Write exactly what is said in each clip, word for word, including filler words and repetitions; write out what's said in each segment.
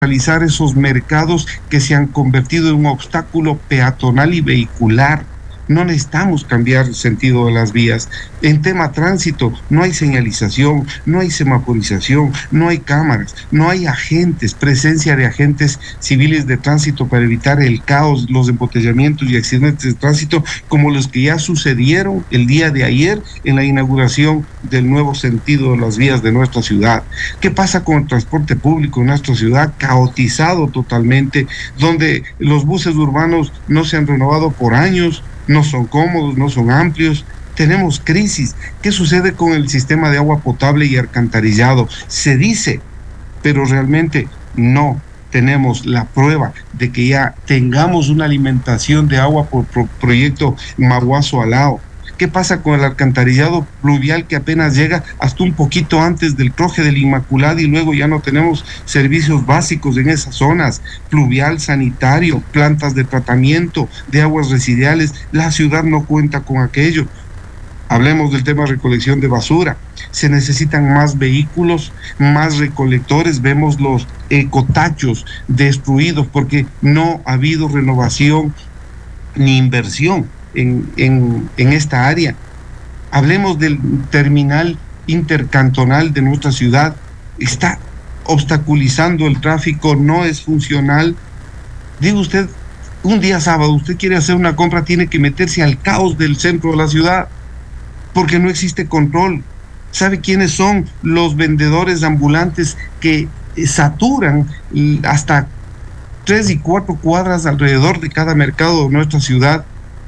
realizar esos mercados que se han convertido en un obstáculo peatonal y vehicular. No necesitamos cambiar el sentido de las vías. En tema tránsito, no hay señalización, no hay semaforización, no hay cámaras, no hay agentes, presencia de agentes civiles de tránsito para evitar el caos, los embotellamientos y accidentes de tránsito como los que ya sucedieron el día de ayer en la inauguración del nuevo sentido de las vías de nuestra ciudad. ¿Qué pasa con el transporte público en nuestra ciudad? Caotizado totalmente, donde los buses urbanos no se han renovado por años, no son cómodos, no son amplios. Tenemos crisis. ¿Qué sucede con el sistema de agua potable y alcantarillado? Se dice, pero realmente no tenemos la prueba de que ya tengamos una alimentación de agua por, por proyecto Maguazo-Alao. ¿Qué pasa con el alcantarillado pluvial que apenas llega hasta un poquito antes del Croje del Inmaculada y luego ya no tenemos servicios básicos en esas zonas? Pluvial, sanitario, plantas de tratamiento de aguas residuales. La ciudad no cuenta con aquello. Hablemos del tema de recolección de basura. Se necesitan más vehículos, más recolectores. Vemos los ecotachos destruidos porque no ha habido renovación ni inversión En, en, en esta área. Hablemos del terminal intercantonal de nuestra ciudad. Está obstaculizando el tráfico, no es funcional. Digo usted, un día sábado, usted quiere hacer una compra, tiene que meterse al caos del centro de la ciudad, porque no existe control. ¿Sabe quiénes son los vendedores ambulantes que saturan hasta tres y cuatro cuadras alrededor de cada mercado de nuestra ciudad?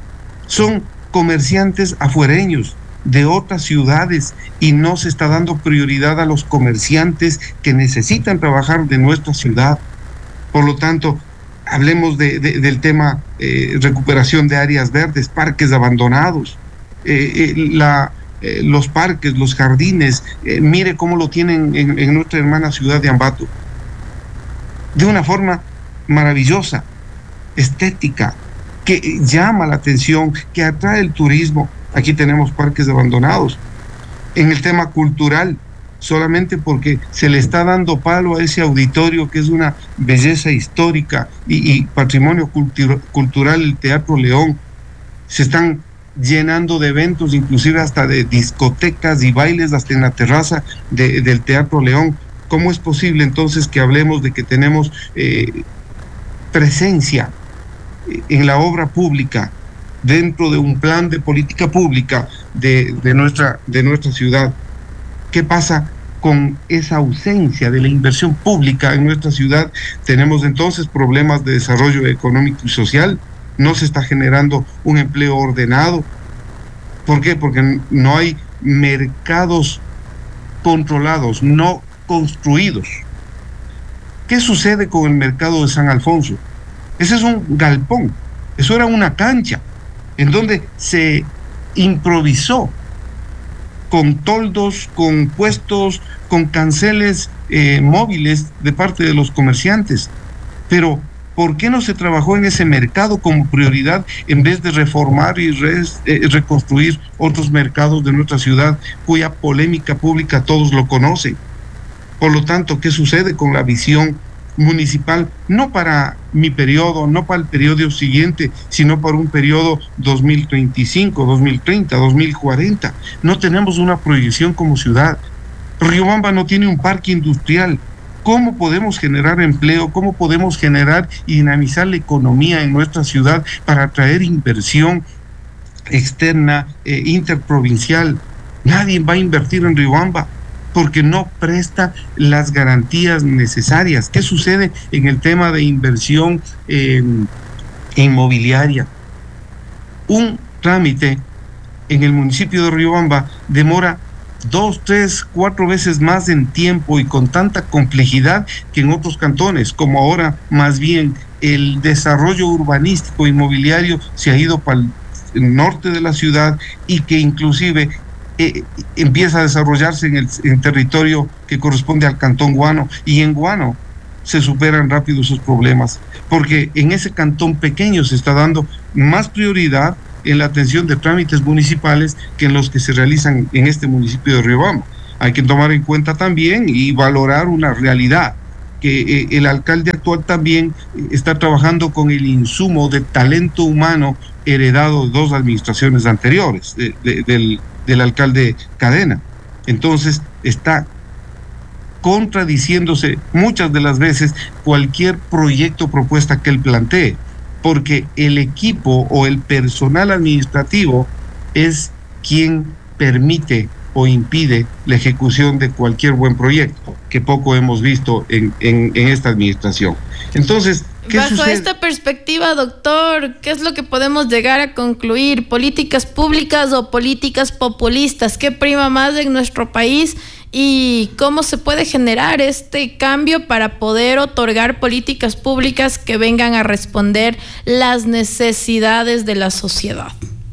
Son comerciantes afuereños de otras ciudades y no se está dando prioridad a los comerciantes que necesitan trabajar de nuestra ciudad. Por lo tanto, hablemos de, de, del tema eh, recuperación de áreas verdes, parques abandonados, eh, eh, la, eh, los parques, los jardines, eh, mire cómo lo tienen en, en nuestra hermana ciudad de Ambato, de una forma maravillosa, estética, que llama la atención, que atrae el turismo. Aquí tenemos parques abandonados. En el tema cultural, solamente porque se le está dando palo a ese auditorio que es una belleza histórica y, y patrimonio cultura, cultural, el Teatro León, se están llenando de eventos, inclusive hasta de discotecas y bailes hasta en la terraza de, del Teatro León. ¿Cómo es posible entonces que hablemos de que tenemos eh, presencia en la obra pública dentro de un plan de política pública de, de, nuestra, de nuestra ciudad? ¿Qué pasa con esa ausencia de la inversión pública en nuestra ciudad? Tenemos entonces problemas de desarrollo económico y social. No se está generando un empleo ordenado. ¿Por qué? Porque no hay mercados controlados, no construidos. ¿Qué sucede con el mercado de San Alfonso? Ese es un galpón, eso era una cancha en donde se improvisó con toldos, con puestos, con canceles eh, móviles de parte de los comerciantes. Pero ¿por qué no se trabajó en ese mercado como prioridad en vez de reformar y res, eh, reconstruir otros mercados de nuestra ciudad cuya polémica pública todos lo conocen? Por lo tanto, ¿qué sucede con la visión municipal? No para mi periodo, no para el periodo siguiente, sino para un periodo dos mil treinta y cinco, dos mil treinta, dos mil cuarenta. No tenemos una proyección como ciudad. Riobamba no tiene un parque industrial. ¿Cómo podemos generar empleo? ¿Cómo podemos generar y dinamizar la economía en nuestra ciudad para atraer inversión externa, eh, interprovincial? Nadie va a invertir en Riobamba porque no presta las garantías necesarias. ¿Qué sucede en el tema de inversión eh, inmobiliaria? Un trámite en el municipio de Riobamba demora dos, tres, cuatro veces más en tiempo y con tanta complejidad que en otros cantones, como ahora más bien el desarrollo urbanístico inmobiliario se ha ido para el norte de la ciudad y que inclusive Eh, empieza a desarrollarse en el en territorio que corresponde al cantón Guano, y en Guano se superan rápido esos problemas, porque en ese cantón pequeño se está dando más prioridad en la atención de trámites municipales que en los que se realizan en este municipio de Riobamba. Hay que tomar en cuenta también y valorar una realidad, que eh, el alcalde actual también está trabajando con el insumo de talento humano heredado de dos administraciones anteriores, de, de, del, del alcalde Cadena. Entonces está contradiciéndose muchas de las veces cualquier proyecto o propuesta que él plantee, porque el equipo o el personal administrativo es quien permite o impide la ejecución de cualquier buen proyecto, que poco hemos visto en, en, en esta administración. Entonces, ¿qué bajo sucede? esta perspectiva, doctor, ¿qué es lo que podemos llegar a concluir? ¿Políticas públicas o políticas populistas? ¿Qué prima más en nuestro país? ¿Y cómo se puede generar este cambio para poder otorgar políticas públicas que vengan a responder las necesidades de la sociedad?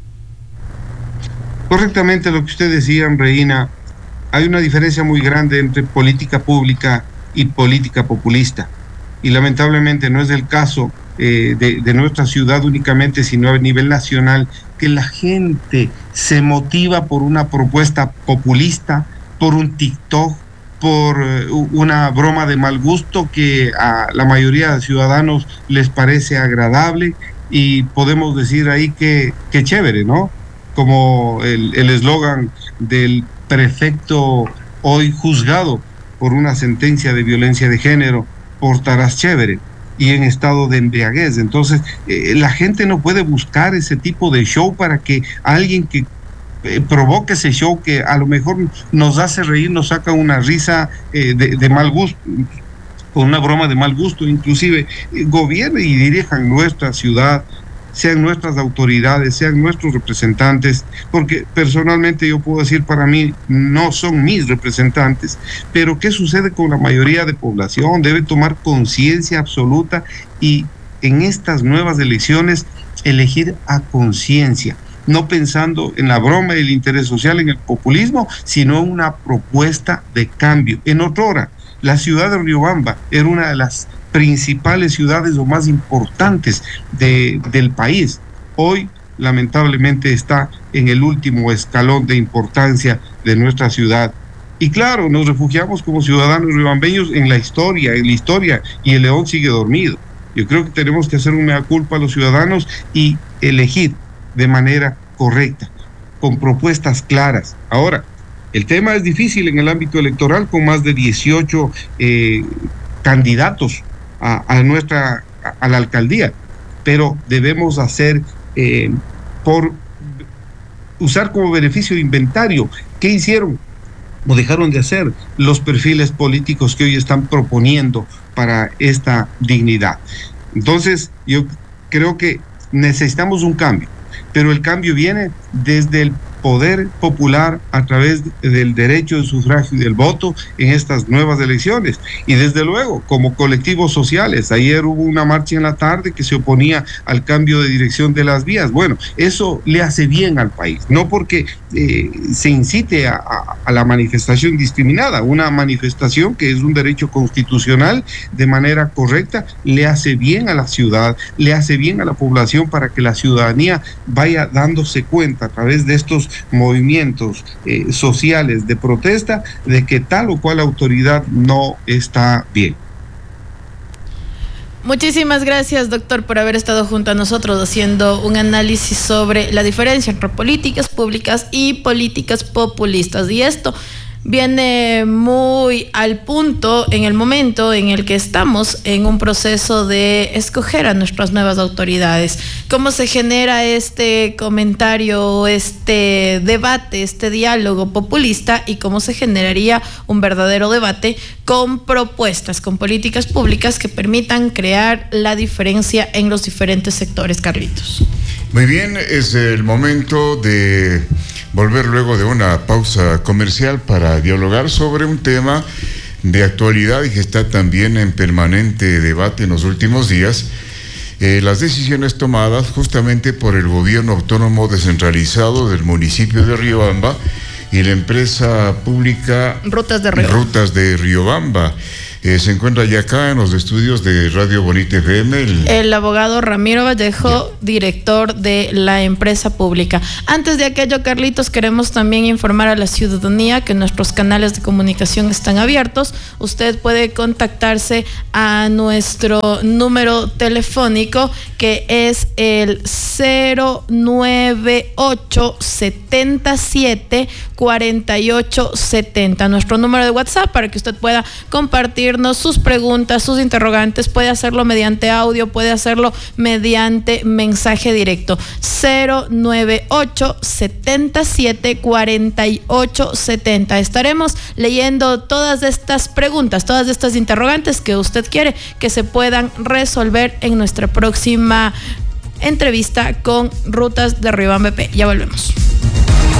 Correctamente lo que usted decía, Reina, hay una diferencia muy grande entre política pública y política populista. Y lamentablemente no es el caso eh, de, de nuestra ciudad únicamente, sino a nivel nacional, que la gente se motiva por una propuesta populista, por un TikTok, por uh, una broma de mal gusto que a la mayoría de ciudadanos les parece agradable, y podemos decir ahí que, que chévere, ¿no? Como el eslogan del prefecto hoy juzgado por una sentencia de violencia de género, portarás chévere, y en estado de embriaguez. Entonces, eh, la gente no puede buscar ese tipo de show para que alguien que eh, provoque ese show, que a lo mejor nos hace reír, nos saca una risa eh, de, de mal gusto, con una broma de mal gusto, inclusive eh, gobierne y dirijan nuestra ciudad, sean nuestras autoridades, sean nuestros representantes, porque personalmente yo puedo decir, para mí no son mis representantes, pero ¿qué sucede con la mayoría de población? Debe tomar conciencia absoluta y en estas nuevas elecciones elegir a conciencia, no pensando en la broma y el interés social, en el populismo, sino en una propuesta de cambio. En otrora, la ciudad de Riobamba era una de las principales ciudades o más importantes de, del país. Hoy, lamentablemente, está en el último escalón de importancia de nuestra ciudad. Y claro, nos refugiamos como ciudadanos riobambeños en la historia, en la historia, y el león sigue dormido. Yo creo que tenemos que hacer un mea culpa a los ciudadanos y elegir de manera correcta, con propuestas claras. Ahora, el tema es difícil en el ámbito electoral, con más de dieciocho eh, candidatos a, a nuestra a, a la alcaldía, pero debemos hacer eh, por usar como beneficio de inventario qué hicieron o dejaron de hacer los perfiles políticos que hoy están proponiendo para esta dignidad. Entonces, yo creo que necesitamos un cambio, pero el cambio viene desde el poder popular a través del derecho de sufragio y del voto en estas nuevas elecciones. Y desde luego, como colectivos sociales, ayer hubo una marcha en la tarde que se oponía al cambio de dirección de las vías. Bueno, eso le hace bien al país, no porque eh, se incite a, a, a la manifestación discriminada. Una manifestación que es un derecho constitucional de manera correcta le hace bien a la ciudad, le hace bien a la población, para que la ciudadanía vaya dándose cuenta a través de estos movimientos eh, sociales de protesta de que tal o cual autoridad no está bien. Muchísimas gracias, doctor, por haber estado junto a nosotros haciendo un análisis sobre la diferencia entre políticas públicas y políticas populistas. Y esto viene muy al punto en el momento en el que estamos en un proceso de escoger a nuestras nuevas autoridades. ¿Cómo se genera este comentario, este debate, este diálogo populista, y cómo se generaría un verdadero debate con propuestas, con políticas públicas que permitan crear la diferencia en los diferentes sectores, Carlitos? Muy bien, es el momento de volver luego de una pausa comercial para dialogar sobre un tema de actualidad y que está también en permanente debate en los últimos días. Eh, las decisiones tomadas justamente por el gobierno autónomo descentralizado del municipio de Riobamba y la empresa pública Rutas de Riobamba. Rutas de Riobamba. Eh, se encuentra ya acá en los estudios de Radio Bonita F M. El, el abogado Ramiro Vallejo, ya. director de la empresa pública. Antes de aquello, Carlitos, queremos también informar a la ciudadanía que nuestros canales de comunicación están abiertos. Usted puede contactarse a nuestro número telefónico, que es el cero nueve ocho setenta y siete cuarenta y ocho setenta, nuestro número de WhatsApp, para que usted pueda compartirnos sus preguntas, sus interrogantes. Puede hacerlo mediante audio, puede hacerlo mediante mensaje directo. cero nueve ocho setenta y siete cuarenta y ocho setenta. Estaremos leyendo todas estas preguntas, todas estas interrogantes que usted quiere que se puedan resolver en nuestra próxima entrevista con Rutas de Riobamba B P. Ya volvemos.